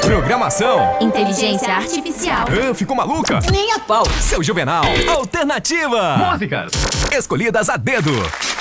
Programação. Inteligência artificial. Ficou maluca? Nem a pau. Seu Juvenal. Alternativa. Músicas Escolhidas a dedo.